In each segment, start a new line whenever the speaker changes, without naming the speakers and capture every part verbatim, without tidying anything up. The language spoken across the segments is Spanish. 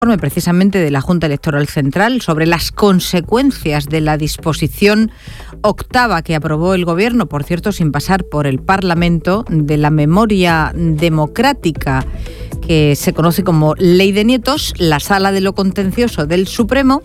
precisamente de la Junta Electoral Central sobre las consecuencias de la disposición octava que aprobó el Gobierno, por cierto, sin pasar por el Parlamento, de la memoria democrática que se conoce como Ley de Nietos. La Sala de lo Contencioso del Supremo,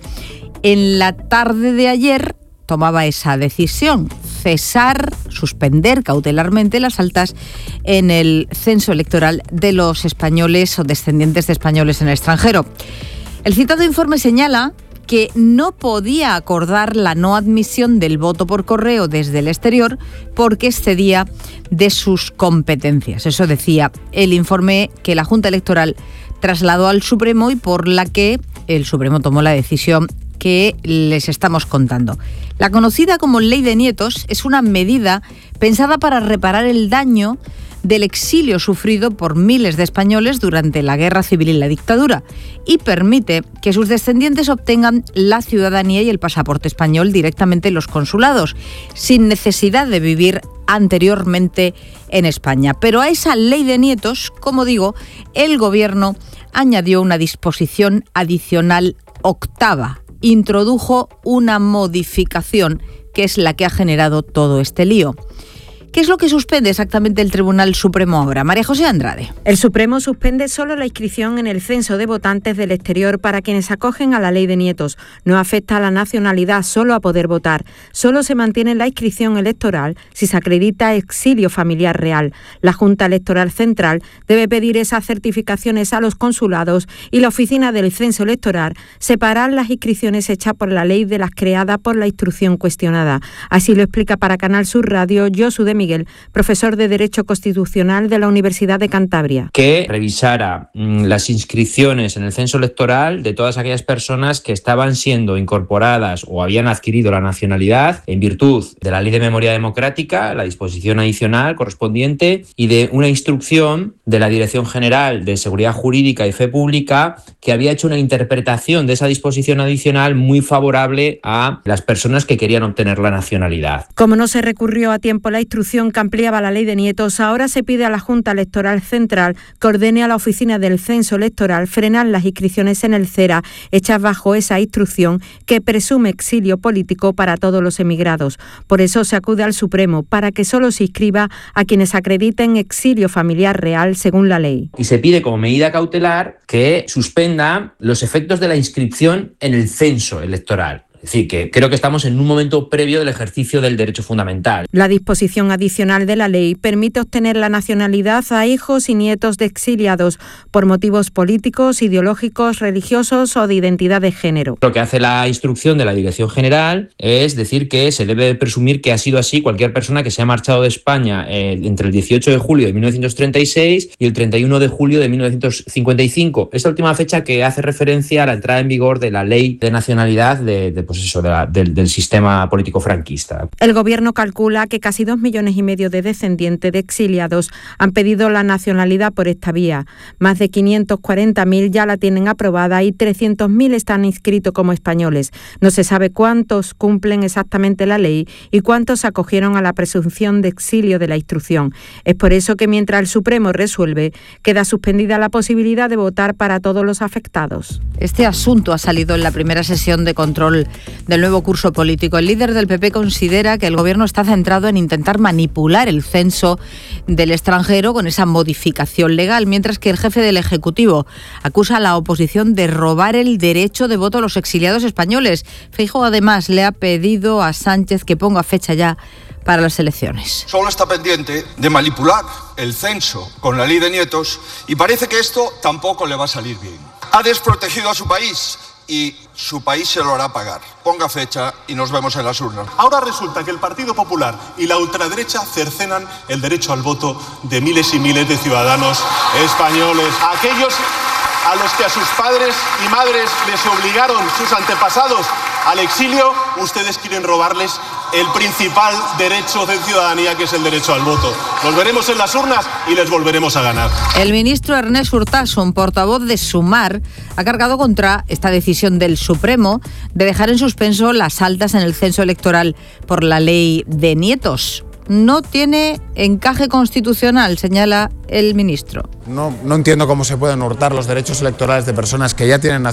en la tarde de ayer, tomaba esa decisión: cesar, suspender cautelarmente las altas en el censo electoral de los españoles o descendientes de españoles en el extranjero. El citado informe señala que no podía acordar la no admisión del voto por correo desde el exterior porque excedía de sus competencias. Eso decía el informe que la Junta Electoral trasladó al Supremo y por la que el Supremo tomó la decisión que les estamos contando. La conocida como Ley de Nietos es una medida pensada para reparar el daño del exilio sufrido por miles de españoles durante la Guerra Civil y la dictadura y permite que sus descendientes obtengan la ciudadanía y el pasaporte español directamente en los consulados, sin necesidad de vivir anteriormente en España. Pero a esa Ley de Nietos, como digo, el Gobierno añadió una disposición adicional octava. Introdujo una modificación que es la que ha generado todo este lío. ¿Qué es lo que suspende exactamente el Tribunal Supremo ahora? María José Andrade.
El Supremo suspende solo la inscripción en el censo de votantes del exterior para quienes acogen a la Ley de Nietos. No afecta a la nacionalidad, solo a poder votar. Solo se mantiene la inscripción electoral si se acredita exilio familiar real. La Junta Electoral Central debe pedir esas certificaciones a los consulados y la Oficina del Censo Electoral separar las inscripciones hechas por la ley de las creadas por la instrucción cuestionada. Así lo explica para Canal Sur Radio Josu de Miguel, profesor de Derecho Constitucional de la Universidad de Cantabria.
Que revisara mmm, las inscripciones en el censo electoral de todas aquellas personas que estaban siendo incorporadas o habían adquirido la nacionalidad en virtud de la Ley de Memoria Democrática, la disposición adicional correspondiente, y de una instrucción de la Dirección General de Seguridad Jurídica y Fe Pública que había hecho una interpretación de esa disposición adicional muy favorable a las personas que querían obtener la nacionalidad.
Como no se recurrió a tiempo la instrucción que ampliaba la Ley de Nietos, ahora se pide a la Junta Electoral Central que ordene a la Oficina del Censo Electoral frenar las inscripciones en el CERA hechas bajo esa instrucción que presume exilio político para todos los emigrados. Por eso se acude al Supremo para que solo se inscriba a quienes acrediten exilio familiar real según la ley.
Y se pide como medida cautelar que suspenda los efectos de la inscripción en el censo electoral. Es decir, que creo que estamos en un momento previo del ejercicio del derecho fundamental.
La disposición adicional de la ley permite obtener la nacionalidad a hijos y nietos de exiliados por motivos políticos, ideológicos, religiosos o de identidad de género.
Lo que hace la instrucción de la Dirección General es decir que se debe presumir que ha sido así cualquier persona que se ha marchado de España eh, entre el dieciocho de julio de mil novecientos treinta y seis y el treinta y uno de julio de mil novecientos cincuenta y cinco. Esta última fecha que hace referencia a la entrada en vigor de la Ley de Nacionalidad de, de pues eso, de la, del, del sistema político franquista.
El Gobierno calcula que casi dos millones y medio de descendientes de exiliados han pedido la nacionalidad por esta vía. Más de quinientos cuarenta mil ya la tienen aprobada y trescientos mil están inscritos como españoles. No se sabe cuántos cumplen exactamente la ley y cuántos acogieron a la presunción de exilio de la instrucción. Es por eso que mientras el Supremo resuelve, queda suspendida la posibilidad de votar para todos los afectados.
Este asunto ha salido en la primera sesión de control del nuevo curso político. El líder del P P considera que el Gobierno está centrado en intentar manipular el censo del extranjero con esa modificación legal, mientras que el jefe del Ejecutivo acusa a la oposición de robar el derecho de voto a los exiliados españoles. Feijóo además le ha pedido a Sánchez que ponga fecha ya para las elecciones.
Solo está pendiente de manipular el censo con la Ley de Nietos y parece que esto tampoco le va a salir bien. Ha desprotegido a su país y su país se lo hará pagar. Ponga fecha y nos vemos en las urnas.
Ahora resulta que el Partido Popular y la ultraderecha cercenan el derecho al voto de miles y miles de ciudadanos españoles. Aquellos a los que a sus padres y madres les obligaron sus antepasados al exilio, ustedes quieren robarles el principal derecho de ciudadanía, que es el derecho al voto. Nos veremos en las urnas y les volveremos a ganar.
El ministro Ernest Urtasun, portavoz de Sumar, ha cargado contra esta decisión del Supremo de dejar en suspenso las altas en el censo electoral por la Ley de Nietos. No tiene encaje constitucional, señala el ministro.
No, no entiendo cómo se pueden hurtar los derechos electorales de personas que ya tienen nacionalidad